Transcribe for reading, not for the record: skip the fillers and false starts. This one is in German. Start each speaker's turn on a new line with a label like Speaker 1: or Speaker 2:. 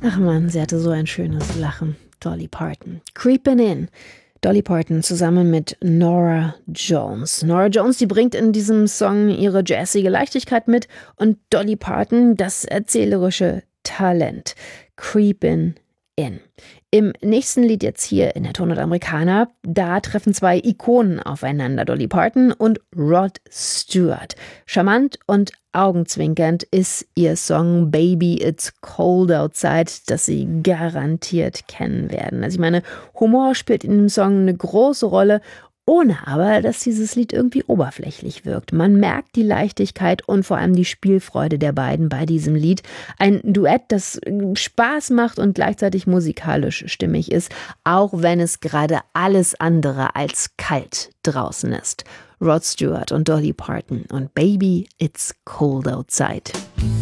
Speaker 1: Ach man, sie hatte so ein schönes Lachen. Dolly Parton. Creepin' In. Dolly Parton zusammen mit Norah Jones. Norah Jones, die bringt in diesem Song ihre jazzige Leichtigkeit mit und Dolly Parton das erzählerische Talent. Creepin' In. Im nächsten Lied jetzt hier in der Tonart Americana, da treffen zwei Ikonen aufeinander, Dolly Parton und Rod Stewart. Charmant und augenzwinkernd ist ihr Song Baby It's Cold Outside, das Sie garantiert kennen werden. Also ich meine, Humor spielt in dem Song eine große Rolle, ohne aber, dass dieses Lied irgendwie oberflächlich wirkt. Man merkt die Leichtigkeit und vor allem die Spielfreude der beiden bei diesem Lied. Ein Duett, das Spaß macht und gleichzeitig musikalisch stimmig ist, auch wenn es gerade alles andere als kalt draußen ist. Rod Stewart und Dolly Parton und Baby It's Cold Outside.